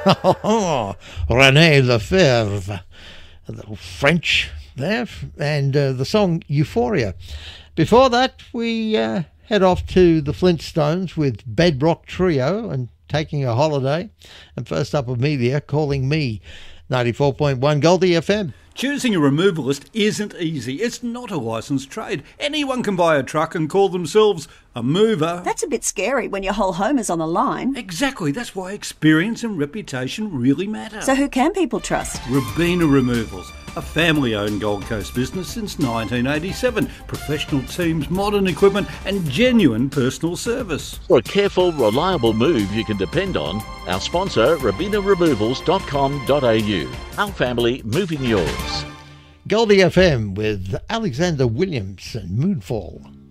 René Lefebvre, a little French there, and the song Euphoria. Before that, we head off to the Flintstones with Bedrock Trio and Taking a Holiday. And first up, Amelia, Calling Me, 94.1 Goldie FM. Choosing a removalist isn't easy. It's not a licensed trade. Anyone can buy a truck and call themselves a mover. That's a bit scary when your whole home is on the line. Exactly. That's why experience and reputation really matter. So who can people trust? Robina Removals, a family-owned Gold Coast business since 1987. Professional teams, modern equipment and genuine personal service. For a careful, reliable move you can depend on, our sponsor, robinaremovals.com.au. Our family moving yours. Goldie FM with Alexander Williams and Moonfall.